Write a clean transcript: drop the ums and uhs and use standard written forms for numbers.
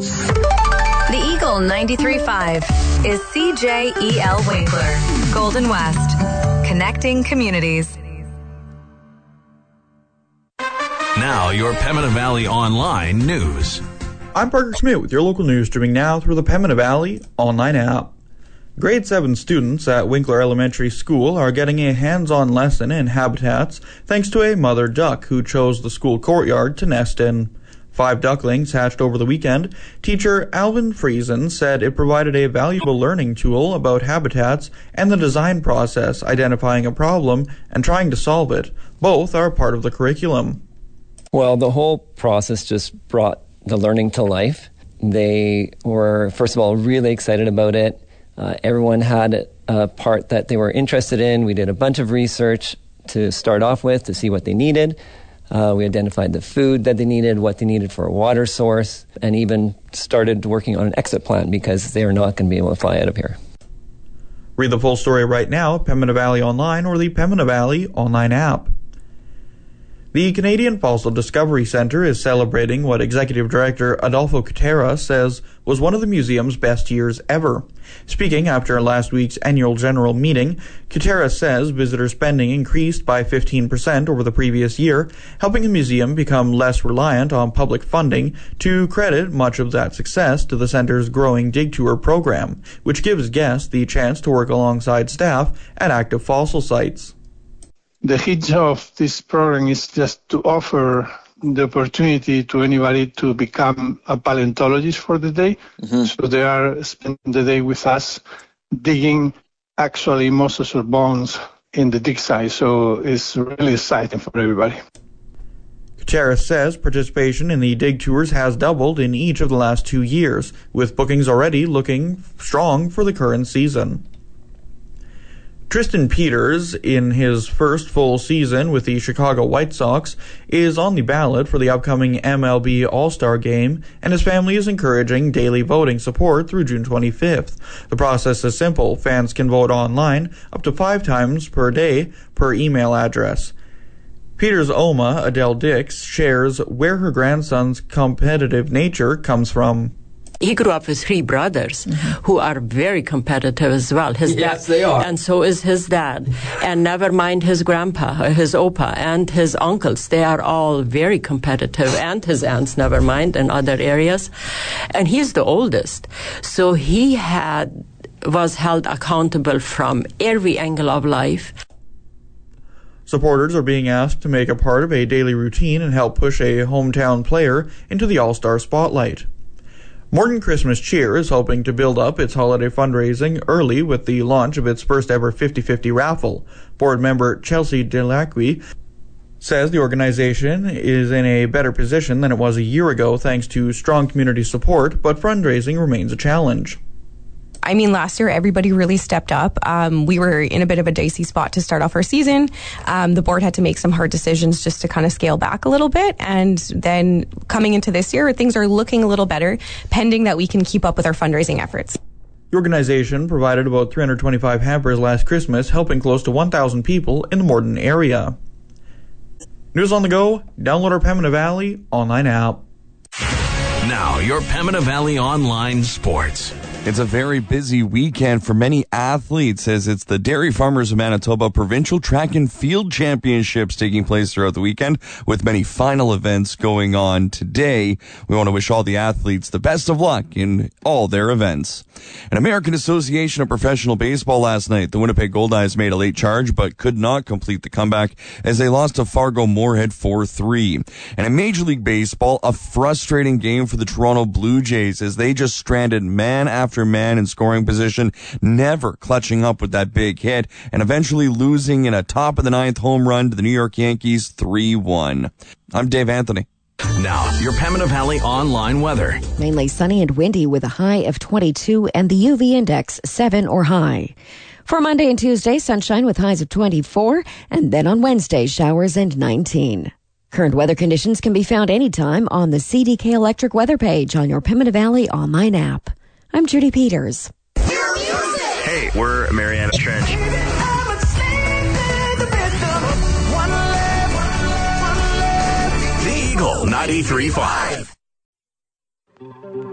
The Eagle 93.5 is CJEL Winkler, Golden West, connecting communities. Now, your Pembina Valley Online news. I'm Parker Schmidt with your local news, streaming now through the Pembina Valley Online app. Grade 7 students at Winkler Elementary School are getting a hands-on lesson in habitats thanks to a mother duck who chose the school courtyard to nest in. 5 ducklings hatched over the weekend. Teacher Alvin Friesen said it provided a valuable learning tool about habitats and the design process, identifying a problem and trying to solve it. Both are part of the curriculum. Well, the whole process just brought the learning to life. They were, first of all, really excited about it. Everyone had a part that they were interested in. We did a bunch of research to start off with to see what they needed. We identified the food that they needed, what they needed for a water source, and even started working on an exit plan because they are not going to be able to fly out of here. Read the full story right now at Pembina Valley Online or the Pembina Valley Online app. The Canadian Fossil Discovery Centre is celebrating what Executive Director Adolfo Cutera says was one of the museum's best years ever. Speaking after last week's annual general meeting, Cutera says visitor spending increased by 15% over the previous year, helping the museum become less reliant on public funding, to credit much of that success to the centre's growing Dig Tour program, which gives guests the chance to work alongside staff at active fossil sites. The hit of this program is just to offer the opportunity to anybody to become a paleontologist for the day. Mm-hmm. So they are spending the day with us digging actually mosasaur bones in the dig site. So it's really exciting for everybody. Cutera says participation in the dig tours has doubled in each of the last 2 years, with bookings already looking strong for the current season. Tristan Peters, in his first full season with the Chicago White Sox, is on the ballot for the upcoming MLB All-Star Game, and his family is encouraging daily voting support through June 25th. The process is simple. Fans can vote online up to 5 times per day per email address. Peters' Oma, Adele Dix, shares where her grandson's competitive nature comes from. He grew up with 3 brothers who are very competitive as well. Yes, they are. And so is his dad. And never mind his grandpa, his opa, and his uncles. They are all very competitive, and his aunts, never mind, in other areas. And he's the oldest. So he was held accountable from every angle of life. Supporters are being asked to make a part of a daily routine and help push a hometown player into the All-Star spotlight. Morton Christmas Cheer is hoping to build up its holiday fundraising early with the launch of its first ever 50-50 raffle. Board member Chelsea Delacqui says the organization is in a better position than it was a year ago thanks to strong community support, but fundraising remains a challenge. I mean, last year, everybody really stepped up. We were in a bit of a dicey spot to start off our season. The board had to make some hard decisions just to kind of scale back a little bit. And then coming into this year, things are looking a little better, pending that we can keep up with our fundraising efforts. The organization provided about 325 hampers last Christmas, helping close to 1,000 people in the Morton area. News on the go, download our Pembina Valley Online app. Now, your Pembina Valley Online sports. It's a very busy weekend for many athletes as it's the Dairy Farmers of Manitoba Provincial Track and Field Championships taking place throughout the weekend with many final events going on today. We want to wish all the athletes the best of luck in all their events. An American Association of Professional Baseball last night. The Winnipeg Goldeyes made a late charge but could not complete the comeback as they lost to Fargo Moorhead 4-3. And in Major League Baseball, a frustrating game for the Toronto Blue Jays as they just stranded man after man in scoring position, never clutching up with that big hit, and eventually losing in a top of the 9th home run to the New York Yankees 3-1. I'm Dave Anthony. Now, your Pembina Valley Online weather. Mainly sunny and windy with a high of 22 and the UV index 7 or high. For Monday and Tuesday, sunshine with highs of 24, and then on Wednesday, showers and 19. Current weather conditions can be found anytime on the CDK Electric weather page on your Pembina Valley Online app. I'm Judy Peters. Hey, we're Mariana Trench. The Eagle 93.5.